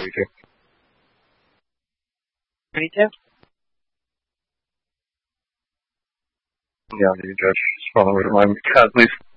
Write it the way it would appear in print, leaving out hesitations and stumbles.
32. 32? Yeah, you judge. Just follow with mine. God, please.